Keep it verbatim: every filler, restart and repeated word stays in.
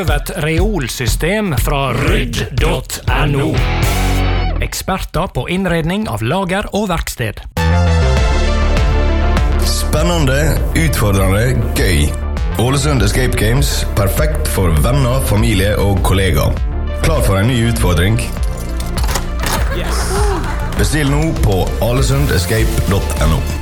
prøve et reolsystem fra rydd punktum no. Eksperter på innredning av lager og verksted. Spennende, utfordrende, gøy. Ålesund Escape Games, perfekt for venner, familie og kollegaer. Klar for en ny utfordring? Yes. Bestill nå på alesund escape punktum no.